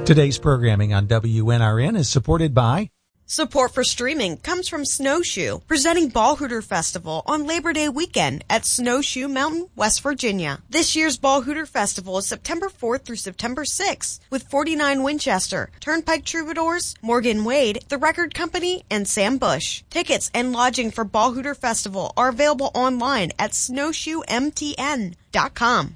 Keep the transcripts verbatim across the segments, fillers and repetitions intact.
Today's programming on W N R N is supported by... Support for streaming comes from Snowshoe, presenting Ball Hooter Festival on Labor Day weekend at Snowshoe Mountain, West Virginia. This year's Ball Hooter Festival is September fourth through September sixth with forty-nine Winchester, Turnpike Troubadours, Morgan Wade, The Record Company, and Sam Bush. Tickets and lodging for Ball Hooter Festival are available online at snowshoe m t n dot com.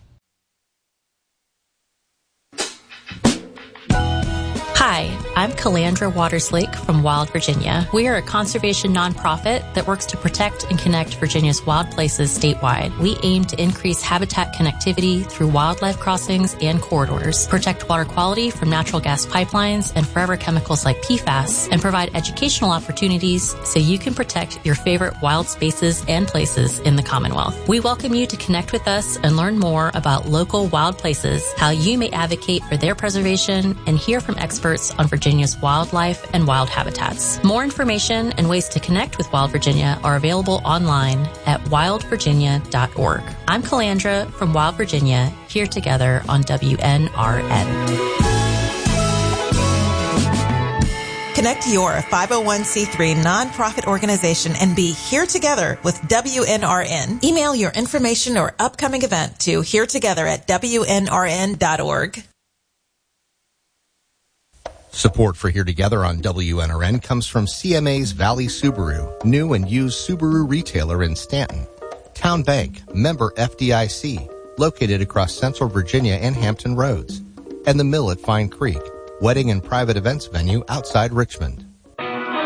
Hi, I'm Calandra Waterslake from Wild Virginia. We are a conservation nonprofit that works to protect and connect Virginia's wild places statewide. We aim to increase habitat connectivity through wildlife crossings and corridors, protect water quality from natural gas pipelines and forever chemicals like P FAS, and provide educational opportunities so you can protect your favorite wild spaces and places in the Commonwealth. We welcome you to connect with us and learn more about local wild places, how you may advocate for their preservation, and hear from experts on Virginia's wildlife and wild habitats. More information and ways to connect with Wild Virginia are available online at wild virginia dot org. I'm Calandra from Wild Virginia, here together on W N R N. Connect your five oh one c three nonprofit organization and be here together with W N R N. Email your information or upcoming event to here together at w n r n dot org. Support for Here Together on W N R N comes from C M A's Valley Subaru, new and used Subaru retailer in Stanton. Town Bank, member F D I C, located across Central Virginia and Hampton Roads. And the Mill at Fine Creek, wedding and private events venue outside Richmond.